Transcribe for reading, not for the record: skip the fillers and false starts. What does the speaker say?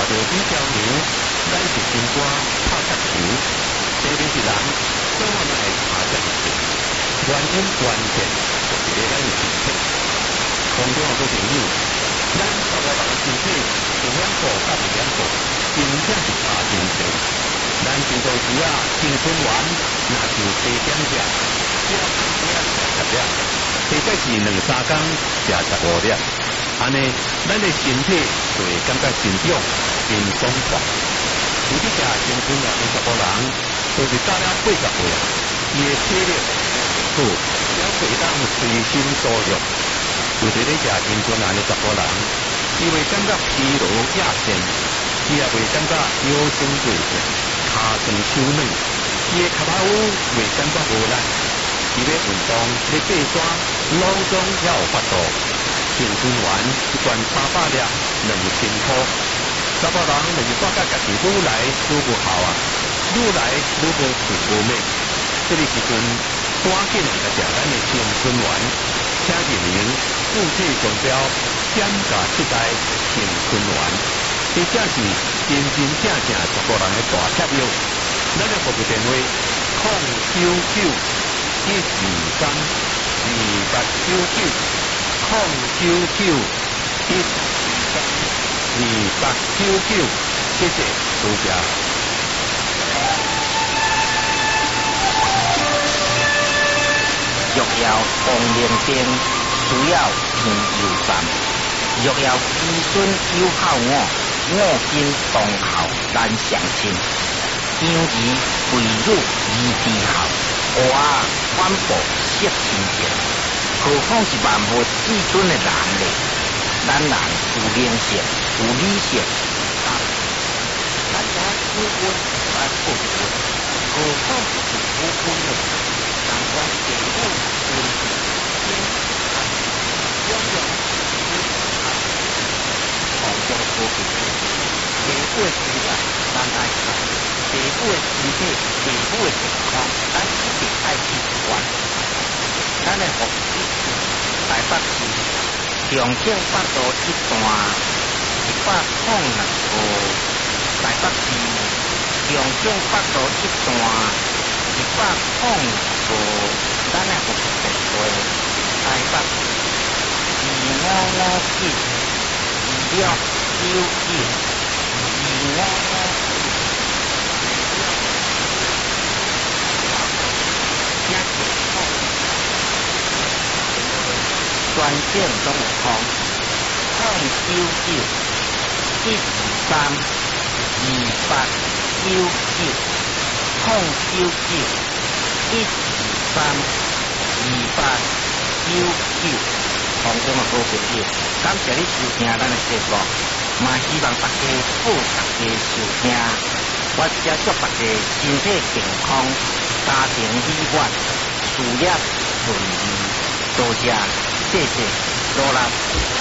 比较牛，咱是金瓜泡脚球，这边是人，做我们来爬脚球，原因关键就是咧咱的身体。空中好多朋友，咱十五人的身体一两步到二两步，真正是差真多。咱平常时啊，青春丸若就低点食，只要一日食10粒，大概是2-3天食15粒。安尼，咱的身体就会感觉成长真爽快。有啲食青春丸的15人，就是到了80岁啊，伊的体力好，了可以当随心所欲。有啲咧食青春丸的15人，伊会感觉疲劳亚健，伊也会感觉腰酸背痛、骹酸手软，伊的脚尾会感觉无力。伊要运动，要爬山，脑中也有法度。青春丸一罐300粒，2000块。15人就是发觉家己愈来愈不好啊，愈来愈无自无美。这个时阵，赶紧来食咱的青春丸，请认明注册商标减价7代青春丸，这正是真真正正15人的大贴药。咱的服务电话099-123-2899。099-123-2899，谢谢大家。 若要光明灯，需要天油站。若要子孙有孝我，我今当孝咱相亲。养儿为乳而之孝，娃反哺惜亲情。何况是万无至尊的人呢？咱人有灵性，有理性，咱家结婚还不结婚，何况是不婚的？难怪结婚婚姻拥有同中所给结婚时代，咱爱看结婚的身体，结婚的健康，咱一定爱去管。咱的福祉，台北市长庆北路1段102号，台北市长庆北路1段102号，咱的福祉电话，台北市2529-2529，专线中通099-123-2899，099-123-2899，空中的好朋友，感谢你收听咱的节目，嘛希望大家好，大家收听，我只祝大家身体健康，家庭美满，事业顺利，多谢，谢谢，罗拉。